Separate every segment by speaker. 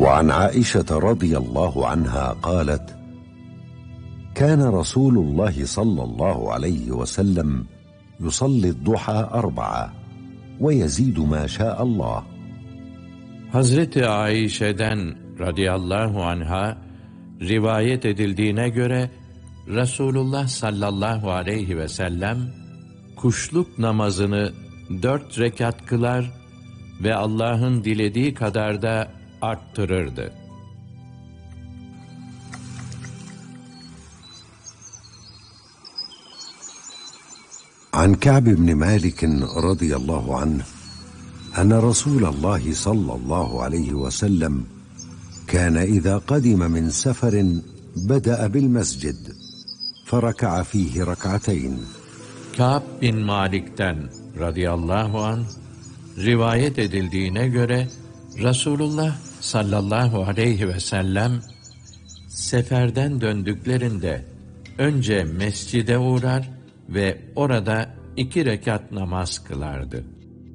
Speaker 1: وعن عائشة رضي الله عنها قالت: كان رسول الله صلى الله عليه وسلم يصلي الضحى 4 ويزيد ما شاء الله.
Speaker 2: Hazreti Ayşe'den radıyallahu anha rivayet edildiğine göre Resulullah sallallahu aleyhi ve sellem kuşluk namazını 4 rekat kılar ve Allah'ın dilediği kadar da arttırırdı.
Speaker 1: عن كعب بن مالك رضي الله عنه أن رسول الله صلى الله عليه وسلم كان إذا قدم من سفر بدأ بالمسجد فركع فيه ركعتين.
Speaker 2: Kâb bin Malik'ten radıyallahu anh rivayet edildiğine göre Resulullah sallallahu aleyhi ve sellem seferden döndüklerinde önce mescide uğrar ve orada 2 rekat namaz kılardı.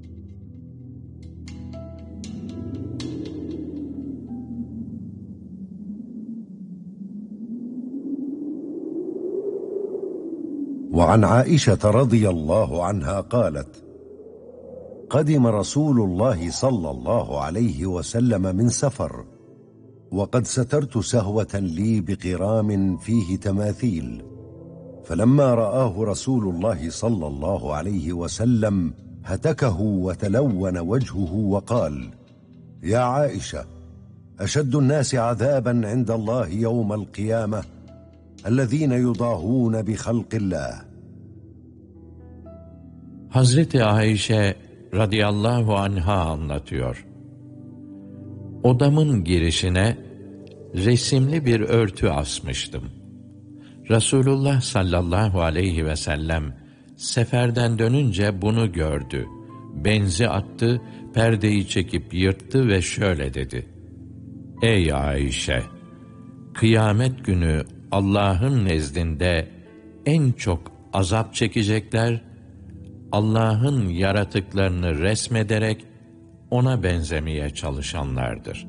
Speaker 1: وعن عائشة رضي الله عنها قالت: قدم رسول الله صلى الله عليه وسلم من سفر وقد سترت سهوة لي بقرام فيه تماثيل، فلما رآه رسول الله صلى الله عليه وسلم هتكه وتلون وجهه وقال: يا عائشة، أشد الناس عذابا عند الله يوم القيامة الذين يضاهون بخلق الله.
Speaker 2: Hazreti Ayşe radıyallahu anha anlatıyor. Odamın girişine resimli bir örtü asmıştım. Resulullah sallallahu aleyhi ve sellem seferden dönünce bunu gördü. Benzi attı, perdeyi çekip yırttı ve şöyle dedi: Ey Ayşe! Kıyamet günü Allah'ın nezdinde en çok azap çekecekler, Allah'ın yaratıklarını resmederek ona benzemeye çalışanlardır.